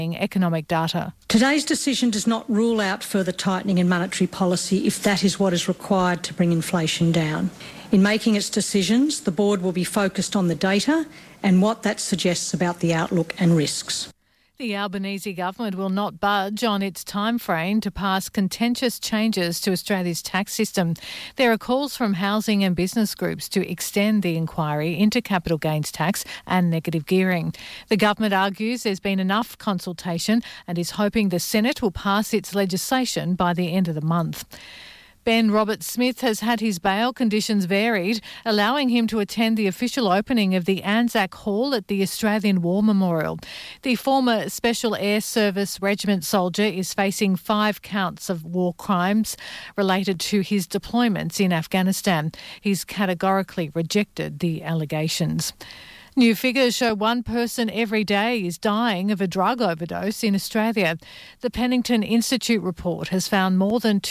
economic data. Today's decision does not rule out further tightening in monetary policy if that is what is required to bring inflation down. In making its decisions, the board will be focused on the data and what that suggests about the outlook and risks. The Albanese government will not budge on its timeframe to pass contentious changes to Australia's tax system. There are calls from housing and business groups to extend the inquiry into capital gains tax and negative gearing. The government argues there's been enough consultation and is hoping the Senate will pass its legislation by the end of the month. Ben Roberts-Smith has had his bail conditions varied, allowing him to attend the official opening of the Anzac Hall at the Australian War Memorial. The former Special Air Service Regiment soldier is facing 5 counts of war crimes related to his deployments in Afghanistan. He's categorically rejected the allegations. New figures show one person every day is dying of a drug overdose in Australia. The Pennington Institute report has found more than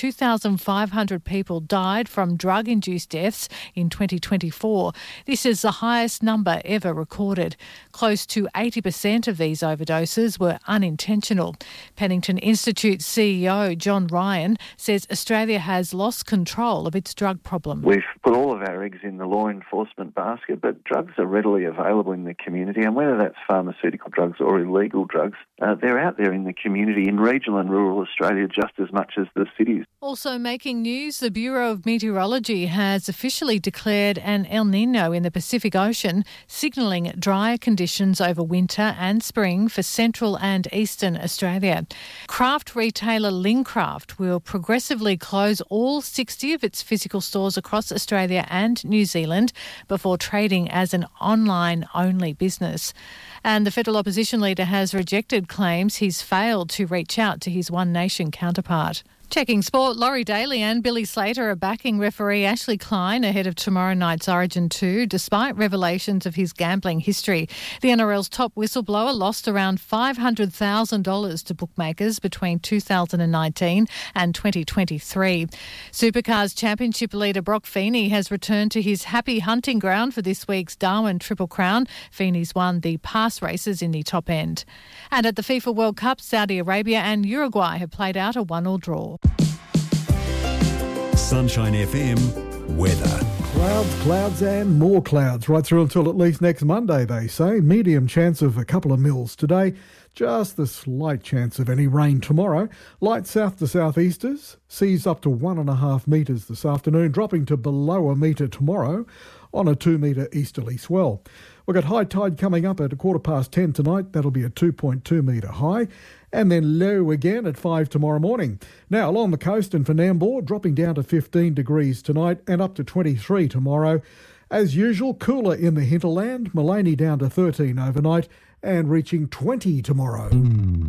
2,500 people died from drug-induced deaths in 2024. This is the highest number ever recorded. Close to 80% of these overdoses were unintentional. Pennington Institute CEO John Ryan says Australia has lost control of its drug problem. We've put all of our eggs in the law enforcement basket, but drugs are readily available in the community, and whether that's pharmaceutical drugs or illegal drugs, they're out there in the community in regional and rural Australia just as much as the cities. Also making news, the Bureau of Meteorology has officially declared an El Nino in the Pacific Ocean, signalling drier conditions over winter and spring for central and eastern Australia. Craft retailer Lincraft will progressively close all 60 of its physical stores across Australia and New Zealand before trading as an online-only business. And the federal opposition leader has rejected claims he's failed to reach out to his One Nation counterpart. Checking sport, Laurie Daly and Billy Slater are backing referee Ashley Klein ahead of tomorrow night's Origin 2, despite revelations of his gambling history. The NRL's top whistleblower lost around $500,000 to bookmakers between 2019 and 2023. Supercars Championship leader Brock Feeney has returned to his happy hunting ground for this week's Darwin Triple Crown. Feeney's won the pass races in the top end. And at the FIFA World Cup, Saudi Arabia and Uruguay have played out a 1-1 draw. Sunshine FM weather. Clouds and more clouds right through until at least next Monday, they say. Medium chance of a couple of mils today. Just the slight chance of any rain tomorrow. Light south to southeasters. Seas up to 1.5 metres this afternoon, dropping to below a metre tomorrow on a 2 metre easterly swell. We've got high tide coming up at 10:15 tonight. That'll be a 2.2 metre high. And then low again at 5 tomorrow morning. Now, along the coast and for Nambour, dropping down to 15 degrees tonight and up to 23 tomorrow. As usual, cooler in the hinterland. Mullaney down to 13 overnight and reaching 20 tomorrow.